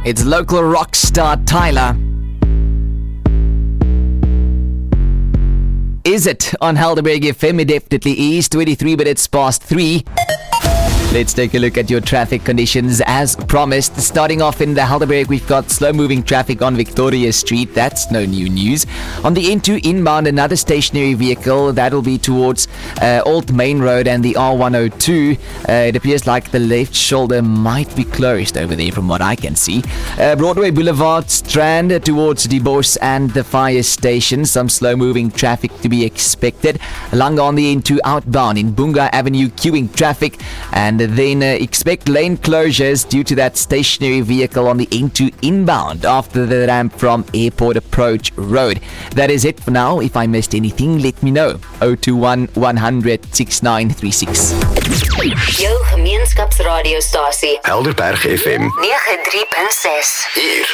It's local rock star Tyler. Is it on Helderberg FM? It definitely is. 23 minutes past 3. Let's take a look at your traffic conditions as promised. Starting off in the Helderberg, we've got slow-moving traffic on Victoria Street. That's no new news. On the N2 inbound, another stationary vehicle. That'll be towards Old Main Road and the R102. It appears like the left shoulder might be closed over there from what I can see. Broadway Boulevard, Strand towards the Bosch and the fire station. Some slow-moving traffic to be expected. Along on the N2 outbound in Bunga Avenue, queuing traffic. And then expect lane closures due to that stationary vehicle on the N2 inbound after the ramp from Airport Approach Road. That is it for now. If I missed anything, let me know. 021 100 6936. Jou gemeenskapsradiostasie Helderberg FM 93.6. Hier